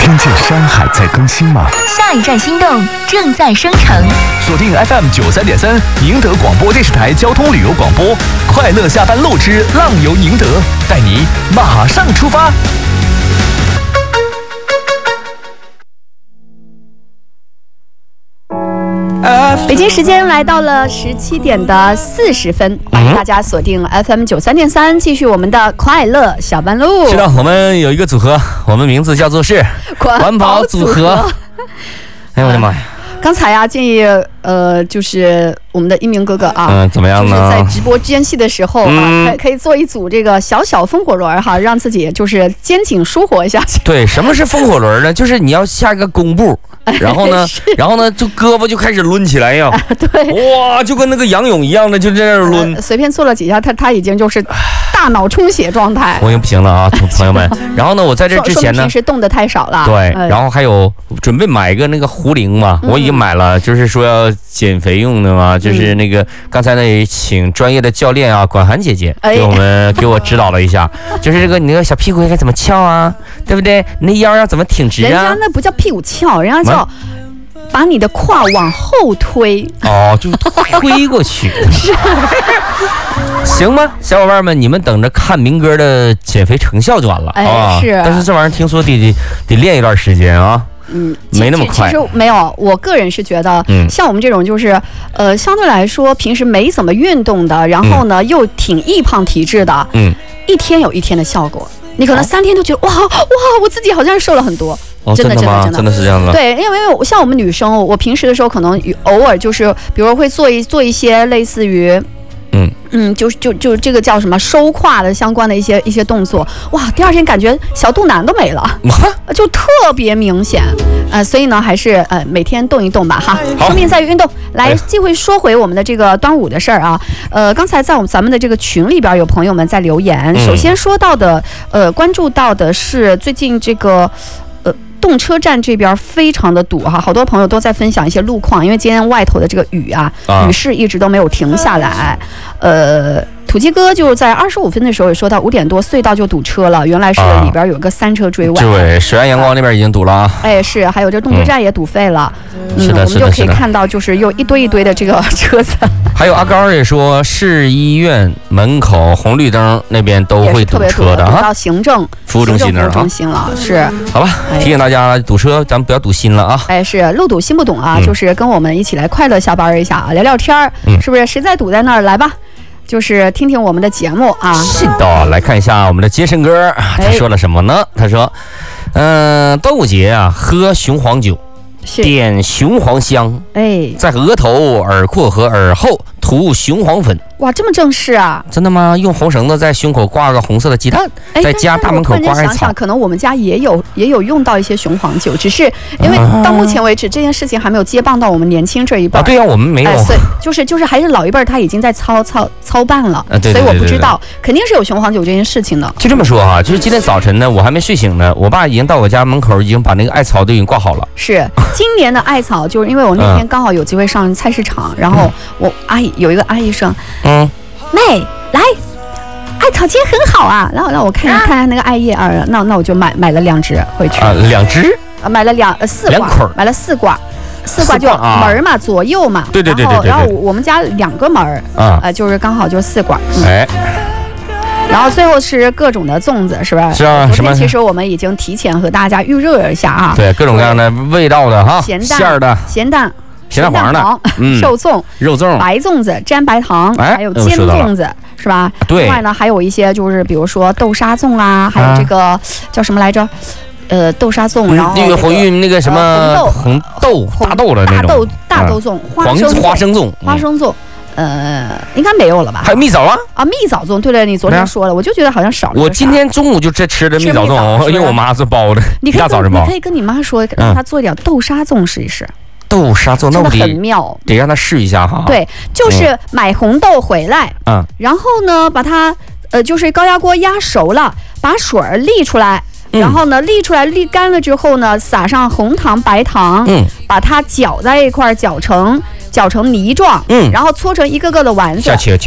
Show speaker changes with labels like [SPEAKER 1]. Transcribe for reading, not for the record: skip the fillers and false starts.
[SPEAKER 1] 听见山海在更新吗？
[SPEAKER 2] 下一站心动正在生成。
[SPEAKER 3] 锁定 FM93.3，宁德广播电视台交通旅游广播，快乐下班路之浪游宁德，带你马上出发。
[SPEAKER 4] 北京时间来到了17点40分，欢迎大家锁定 FM93.3，继续我们的快乐小班路。
[SPEAKER 5] 是的，我们有一个组合，我们名字叫做是环保组合。哎呦我的妈呀！
[SPEAKER 4] 刚才啊，建议就是我们的一鸣哥哥啊，
[SPEAKER 5] 怎么样呢？
[SPEAKER 4] 就是在直播间隙的时候啊，可以做一组这个小小风火轮哈，让自己就是肩颈舒活一下。
[SPEAKER 5] 对，什么是风火轮呢？就是你要下一个弓步。然后呢，就胳膊就开始抡起来呀，
[SPEAKER 4] 对，
[SPEAKER 5] 哇，就跟那个仰泳一样的，就这样抡。
[SPEAKER 4] 随便做了几下，他已经就是大脑充血状态。
[SPEAKER 5] 我已经不行了啊，朋友们。然后呢，我在这之前呢，
[SPEAKER 4] 平时动得太少了。
[SPEAKER 5] 对，然后还有准备买一个那个壶铃嘛，我已经买了，就是说要减肥用的嘛，就是那个刚才呢也请专业的教练啊，管涵姐姐给我指导了一下，就是这个你那个小屁股应该怎么翘啊，对不对？你那腰要怎么挺直啊？
[SPEAKER 4] 人家那不叫屁股翘，人家叫把你的胯往后推。
[SPEAKER 5] 哦，就推过去。行吗，小伙伴们，你们等着看明哥的减肥成效就完了啊！
[SPEAKER 4] 是，
[SPEAKER 5] 但是这玩意儿听说得练一段时间啊。没那么快。
[SPEAKER 4] 其实没有，我个人是觉得，像我们这种就是相对来说平时没怎么运动的，然后呢又挺易胖体质的，一天有一天的效果。你可能3天都觉得哇，我自己好像瘦了很多。
[SPEAKER 5] 真的真的是这样的。
[SPEAKER 4] 对，因为像我们女生，我平时的时候可能偶尔就是，比如会做一些类似于，就这个叫什么收胯的相关的一些动作，哇，第二天感觉小肚腩都没了，就特别明显。所以呢，还是每天动一动吧哈，生命在于运动。来，继续说回我们的这个端午的事儿啊。刚才在咱们的这个群里边有朋友们在留言，首先说到的关注到的是最近这个。动车站这边非常的堵哈，好多朋友都在分享一些路况，因为今天外头的这个雨雨势一直都没有停下来。土鸡哥就在25分的时候也说到5点多隧道就堵车了，原来是里边有个3车追尾。
[SPEAKER 5] 对，水岸阳光那边已经堵了啊。
[SPEAKER 4] 是，还有这动车站也堵废了。
[SPEAKER 5] 是的，
[SPEAKER 4] 我们就可以看到就是又一堆一堆的这个车子。
[SPEAKER 5] 还有阿高也说，市医院门口红绿灯那边都会堵车的哈。
[SPEAKER 4] 到行政
[SPEAKER 5] 服务中心那儿
[SPEAKER 4] 了，是。
[SPEAKER 5] 好吧，提醒大家堵车，咱们不要堵心了啊。
[SPEAKER 4] 是路堵心不堵啊，就是跟我们一起来快乐下班一下啊，聊聊天儿，是不是？实在堵在那儿，来吧。就是听听我们的节目啊。
[SPEAKER 5] 是的，来看一下我们的杰森哥，他说了什么呢？他说，端午节啊，喝雄黄酒，点雄黄香，在额头、耳廓和耳后涂雄黄粉。哇，
[SPEAKER 4] 这么正式啊！
[SPEAKER 5] 真的吗？用红绳子在胸口挂个红色的鸡蛋，在家大门口挂艾草。
[SPEAKER 4] 可能我们家也有用到一些雄黄酒，只是因为到目前为止这件事情还没有接棒到我们年轻这一辈。
[SPEAKER 5] 对呀，我们没有。
[SPEAKER 4] 就是还是老一辈他已经在操办了，所以我不知道，肯定是有雄黄酒这件事情的。
[SPEAKER 5] 就这么说哈，就是今天早晨呢，我还没睡醒呢，我爸已经到我家门口，已经把那个艾草都已经挂好了。
[SPEAKER 4] 是今年的艾草，就是因为我那天刚好有机会上菜市场，然后我阿姨有一个阿姨说，妹来，艾草今天很好啊，然后让我看看那个艾叶啊，那我就买了2支回去
[SPEAKER 5] 2支
[SPEAKER 4] 买了4挂，买了4挂。4挂就门嘛，左右嘛，
[SPEAKER 5] 对。
[SPEAKER 4] 然后我们家2个门就是刚好就4挂。然后最后是各种的粽子，是吧？
[SPEAKER 5] 是啊，
[SPEAKER 4] 昨天其实我们已经提前和大家预热一下啊。
[SPEAKER 5] 对，各种各样的味道的哈，馅儿的、
[SPEAKER 4] 咸蛋黄的、肉粽、白粽子、沾白糖，还有煎粽子，是吧？
[SPEAKER 5] 对。
[SPEAKER 4] 另外呢，还有一些就是比如说豆沙粽啊，还有这个叫什么来着？豆沙粽，然后
[SPEAKER 5] 那个什么红豆、大豆的那种
[SPEAKER 4] 大豆粽、花生粽，应该没有了吧？
[SPEAKER 5] 还有蜜枣
[SPEAKER 4] 蜜枣粽，对，你昨天说了，我就觉得好像少了。
[SPEAKER 5] 我今天中午就吃的蜜枣粽，因为我妈是包的，
[SPEAKER 4] 你可以跟你妈说，让她做一点豆沙粽试一试。
[SPEAKER 5] 豆沙粽
[SPEAKER 4] 真的很妙，
[SPEAKER 5] 得让她试一下哈。
[SPEAKER 4] 对，就是买红豆回来，然后呢，把它就是高压锅压熟了，把水沥出来。然后呢，沥出来沥干了之后呢，撒上红糖白糖，把它搅在一块，搅成泥状，然后搓成一个个的丸子。